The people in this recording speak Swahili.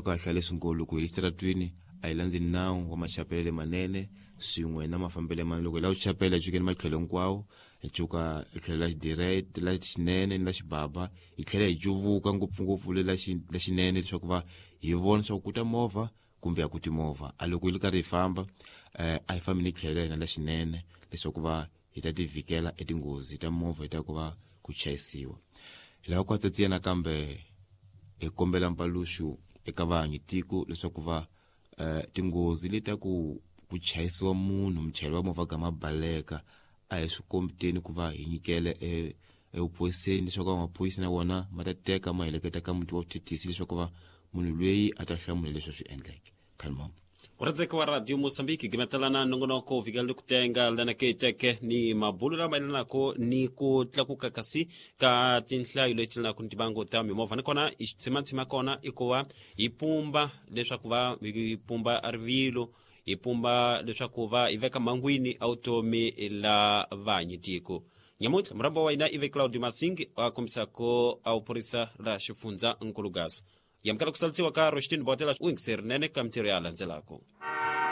kahlale sungulu ku ilistera twini ailandzi nawu wa machapelele manene swin'we na mafambele manene loko la uchapela jukeni matlhelo nkwawo ejuka etlhelo la direct la xinene la xibaba itlhela ijuvuka ngopfungopfu la xinene leswaku va hi vona swa ku ta movha kumbe akuti movha aloko yi karhi ifamba a ifambi ni tlhelo la xinene leswaku va hita tivikela etinghozi ta movha ita ku va ku chayisiwa laha ku tatsiyana kambe ekombela mpaluxu eka vahanyitiko leswaku va tinghozi leta ku chayisiwa munhu muchayeri wa movha gama baleka a hi swikombiteni ku va hi nyikele evupoyiseni leswaku maphorisa na wona ma ta teka ma heleketa ka muti wa thethisi leswaku va munhu loyi a ta hlamula leswi swi endleke khalmama Uradzeka wa Radio Mozambique gimetalana nongonoko vikali kutenga lana keteke ni mabulula mailanako ni ku tlakuka kasi ka tinhlayo leti na ku ntibango ta mimovha nakona ixitsemantsima kona ikuva ipumba leswaku va ipumba arivilo ipumba leswaku va iveka mangwini automi la vanyitiko nyamutla muramba wa ina ive Claudio Masing akomisako auporisa la xifunza Nkulugasa yamkala kusalisiwa ka Rostin Botela wingiser nene ka mtiri ya landzelako.